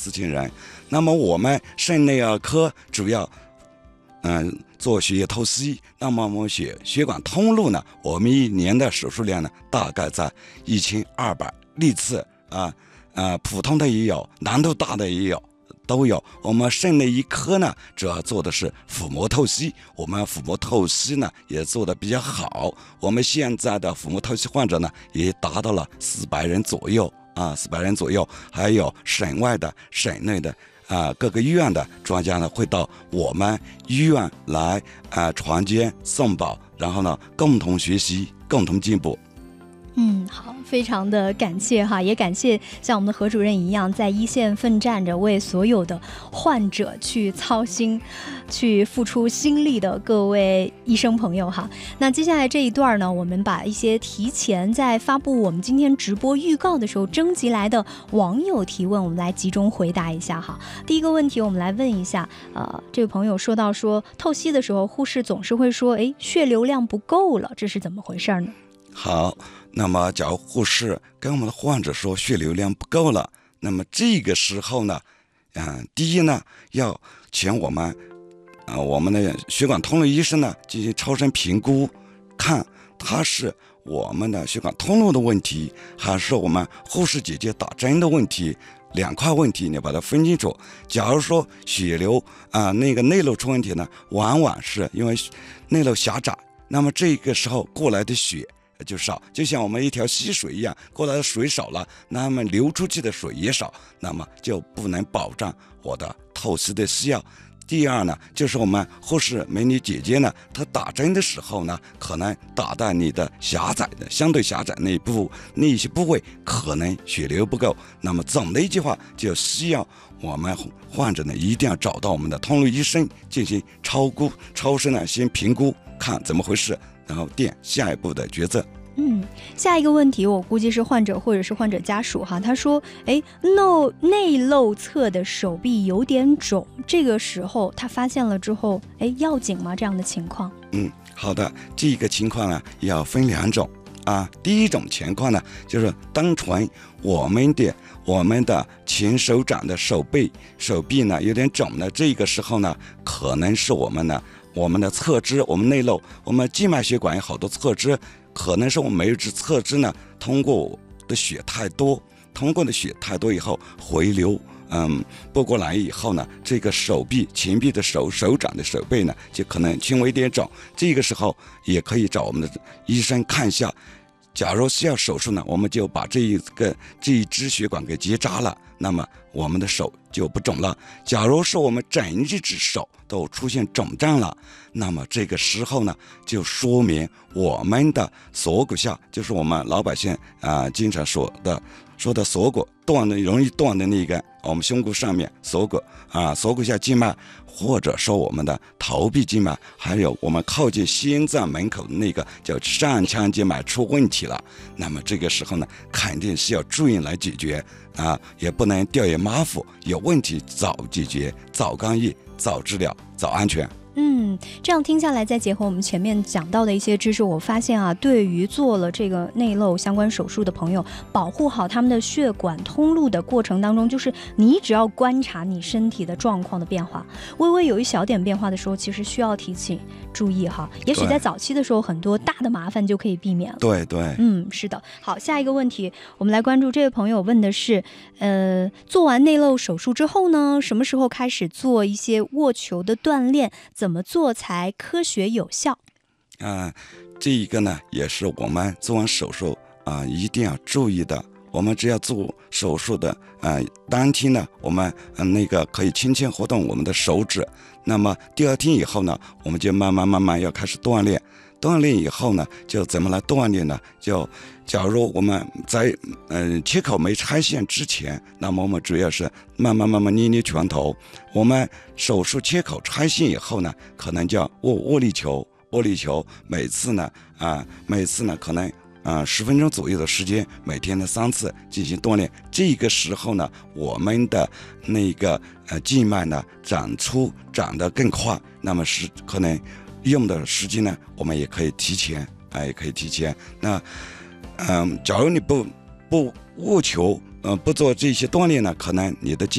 4000人。那么我们肾内儿科主要做血液透析，那么我们血管通路呢，我们一年的手术量呢大概在1200例次普通的也有，难度大的也有，都有。我们肾内一科呢，主要做的是腹膜透析，我们腹膜透析呢也做得比较好。我们现在的腹膜透析患者呢，也达到了400人左右，400人左右。还有省外的、省内的各个医院的专家呢，会到我们医院来传监送宝，然后呢，共同学习，共同进步。 好，非常的感谢哈，也感谢像我们的何主任一样在一线奋战着，为所有的患者去操心、去付出心力的各位医生朋友哈。那接下来这一段呢，我们把一些提前在发布我们今天直播预告的时候征集来的网友提问，我们来集中回答一下哈。第一个问题，我们来问一下，这位朋友说到透析的时候，护士总是会说，血流量不够了，这是怎么回事呢？ 好，那么假如护士跟我们的患者说血流量不够了，那么这个时候呢，第一呢，要请我们的血管通路医生呢进行超声评估，看它是我们的血管通路的问题，还是我们护士姐姐打针的问题。2块问题你把它分清楚。假如说血流那个内漏出问题呢，往往是因为内漏狭窄，那么这个时候过来的血就少，就像我们一条溪水一样，过来的水少了，那么流出去的水也少，那么就不能保障我的透析的需要。第二呢，就是我们护士美女姐姐呢，她打针的时候呢，可能打在你的相对狭窄那些部位，可能血流不够。那么总的一句话，就需要我们患者呢，一定要找到我们的通路医生进行超声呢，先评估看怎么回事，然后定下一步的决策。 下一个问题我估计是患者或者是患者家属哈，他说内漏侧的手臂有点肿，这个时候他发现了之后要紧吗？这样的情况？ 好的，这个情况呢要分2种第一种情况呢，就是单纯我们的前手掌的手臂呢有点肿的，这个时候呢，可能是我们的侧支，我们内漏，我们静脉血管有好多侧支，可能是我们每一支侧支呢，通过的血太多以后回流，不过来以后呢，这个前臂的手掌的手背呢，就可能轻微一点肿。这个时候也可以找我们的医生看一下。假如需要手术呢，我们就把这一支血管给结扎了，那么我们的手就不肿了。假如是我们整一只手都出现肿胀了，那么这个时候呢，就说明我们的锁骨下，就是我们老百姓经常说的锁骨容易断的那个，我们胸骨上面锁骨下静脉，或者说我们的头壁静脉，还有我们靠近心脏门口的那个叫上腔静脉出问题了，那么这个时候呢，肯定是要注意来解决也不能掉以马虎，有问题早解决，早干预，早治疗，早安全。 这样听下来，再结合我们前面讲到的一些知识，我发现对于做了这个内漏相关手术的朋友，保护好他们的血管通路的过程当中，就是你只要观察你身体的状况的变化，微微有一小点变化的时候，其实需要提起注意哈。也许在早期的时候，很多大的麻烦就可以避免了。 对， 是的。好，下一个问题，我们来关注这位朋友问的是，做完内漏手术之后呢，什么时候开始做一些握球的锻炼？怎么做才科学有效？ 这一个呢，也是我们做完手术一定要注意的。我们只要做手术的当天呢，我们可以轻轻活动我们的手指。那么第2天以后呢，我们就慢慢要开始锻炼。锻炼以后呢，就怎么来锻炼呢？就假如我们在切口没拆线之前，那么我们主要是慢慢捏拳头。我们手术切口拆线以后呢，可能叫握力球，每次呢可能10分钟左右的时间，每天的3次进行锻炼。这个时候呢，我们的静脉呢长得更快，那么是可能用的时间呢，我们也可以提前。那假如你不握球，不做这些锻炼呢，可能你的